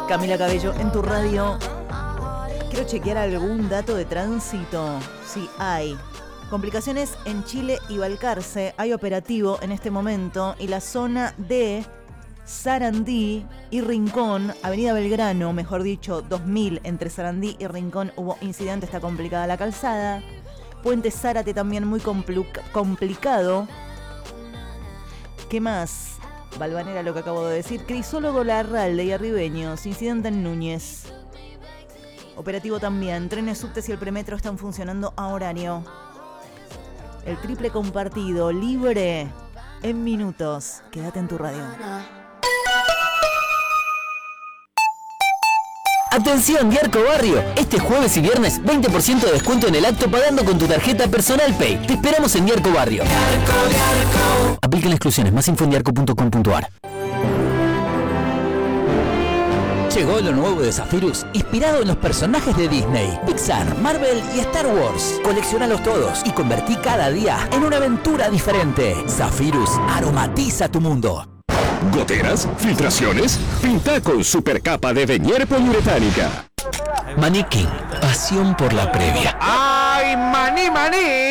Camila Cabello en tu radio. Quiero chequear algún dato de tránsito. Sí, hay. Complicaciones en Chile y Balcarce. Hay operativo en este momento. Y la zona de Sarandí y Rincón, Avenida Belgrano, mejor dicho, 2000, entre Sarandí y Rincón hubo incidente, está complicada la calzada. Puente Zárate también muy complicado. ¿Qué más? Balvanera, lo que acabo de decir. Crisólogo Larralde y Arribeños, incidente en Núñez. Operativo también. Trenes, subtes y el premetro están funcionando a horario. El triple compartido, libre, en minutos. Quédate en tu radio. Atención, Diarco Barrio. Este jueves y viernes, 20% de descuento en el acto pagando con tu tarjeta Personal Pay. Te esperamos en Diarco Barrio. Diarco. Aplican exclusiones. Más info en diarco.com.ar. Llegó lo nuevo de Zephyrus, inspirado en los personajes de Disney, Pixar, Marvel y Star Wars. Coleccionalos todos y convertí cada día en una aventura diferente. Zephyrus aromatiza tu mundo. ¿Goteras? ¿Filtraciones? Pinta con supercapa de Venier poliuretánica. Maniquí, pasión por la previa. ¡Ay, maní, maní!